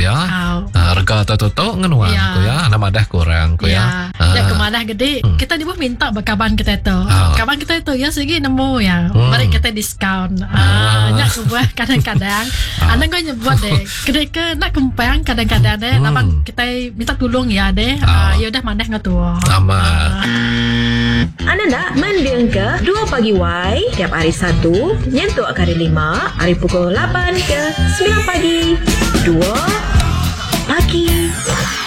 ya. Harga tertutup ngenuang ko ya. Nama dah kurang ko ya. Ya kemana gede kita ni pun minta bakaban kita tu. Kaban kita tu ya segi nemu ya. Mari kita diskaun. Nyak sebuah kadang-kadang anak kau nyebut deh. Gede ke nak kempang kadang-kadang deh. Nampak kita minta tolong ya deh. Ya udah mandah ngatua. Sama. Anda nak mendengar ke 2 pagi Y tiap hari Sabtu nyentuh ke hari 5 hari pukul 8 ke 9 pagi 2 pagi.